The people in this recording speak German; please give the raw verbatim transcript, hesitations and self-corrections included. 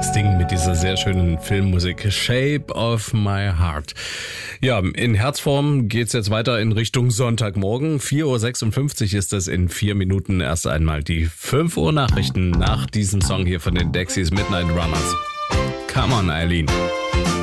Sting mit dieser sehr schönen Filmmusik Shape of My Heart. Ja, in Herzform geht's jetzt weiter in Richtung Sonntagmorgen. vier Uhr sechsundfünfzig ist es, in vier Minuten erst einmal die fünf Uhr Nachrichten nach diesem Song hier von den Dexys, Midnight Runners. Come on, Eileen.